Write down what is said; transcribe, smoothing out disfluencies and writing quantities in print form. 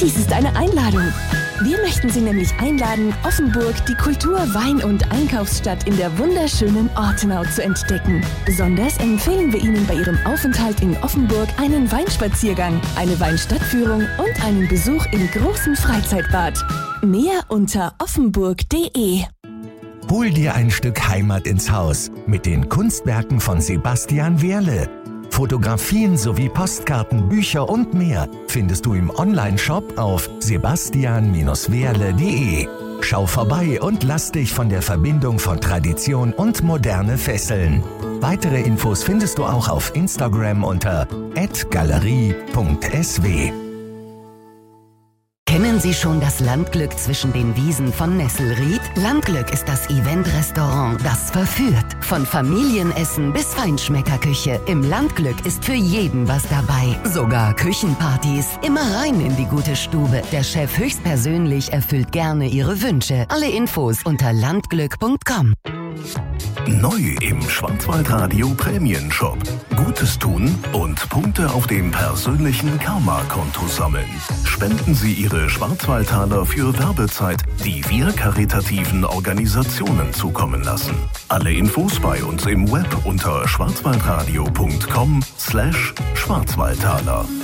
Dies ist eine Einladung. Wir möchten Sie nämlich einladen, Offenburg, die Kultur-, Wein- und Einkaufsstadt in der wunderschönen Ortenau zu entdecken. Besonders empfehlen wir Ihnen bei Ihrem Aufenthalt in Offenburg einen Weinspaziergang, eine Weinstadtführung und einen Besuch im großen Freizeitbad. Mehr unter offenburg.de. Hol dir ein Stück Heimat ins Haus mit den Kunstwerken von Sebastian Wehrle. Fotografien sowie Postkarten, Bücher und mehr findest du im Onlineshop auf sebastian-wehrle.de. Schau vorbei und lass dich von der Verbindung von Tradition und Moderne fesseln. Weitere Infos findest du auch auf Instagram unter @galerie.sw. Kennen Sie schon das Landglück zwischen den Wiesen von Nesselried? Landglück ist das Event-Restaurant, das verführt. Von Familienessen bis Feinschmeckerküche. Im Landglück ist für jeden was dabei. Sogar Küchenpartys. Immer rein in die gute Stube. Der Chef höchstpersönlich erfüllt gerne Ihre Wünsche. Alle Infos unter landglück.com. Neu im Schwarzwaldradio Prämienshop. Gutes tun und Punkte auf dem persönlichen Karma-Konto sammeln. Spenden Sie Ihre Schwarzwaldtaler für Werbezeit, die wir karitativen Organisationen zukommen lassen. Alle Infos bei uns im Web unter schwarzwaldradio.com/Schwarzwaldtaler.